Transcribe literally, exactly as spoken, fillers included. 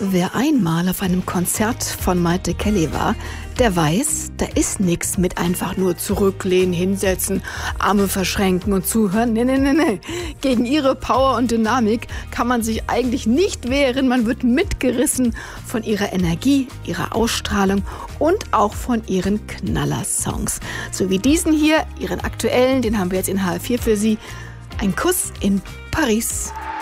Wer einmal auf einem Konzert von Maite Kelly war, der weiß, da ist nichts mit einfach nur zurücklehnen, hinsetzen, Arme verschränken und zuhören. Nee, nee, nee, nee. Gegen ihre Power und Dynamik kann man sich eigentlich nicht wehren. Man wird mitgerissen von ihrer Energie, ihrer Ausstrahlung und auch von ihren Knallersongs. So wie diesen hier, ihren aktuellen, den haben wir jetzt in H R vier für Sie. Ein Kuss in Paris.